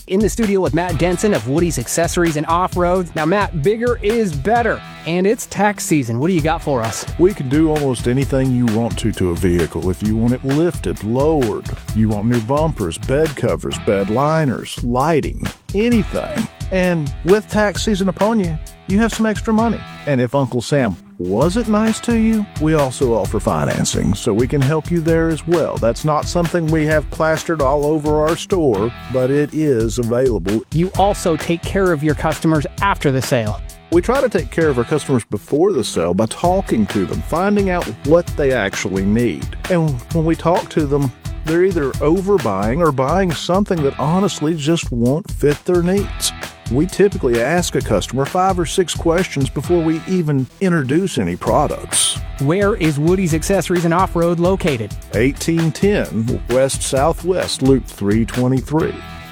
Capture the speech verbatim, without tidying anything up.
In the studio with Matt Denson of Woody's Accessories and Off-Road. Now, Matt, bigger is better, and it's tax season. What do you got for us? We can do almost anything you want to to a vehicle. If you want it lifted, lowered, you want new bumpers, bed covers, bed liners, lighting, anything. And with tax season upon you, you have some extra money. And if Uncle Sam wasn't nice to you, we also offer financing, so we can help you there as well. That's not something we have plastered all over our store, but it is available. You also take care of your customers after the sale. We try to take care of our customers before the sale by talking to them, finding out what they actually need. And when we talk to them, they're either overbuying or buying something that honestly just won't fit their needs. We typically ask a customer five or six questions before we even introduce any products. Where is Woody's Accessories and Off-Road located? eighteen ten West Southwest Loop three twenty-three.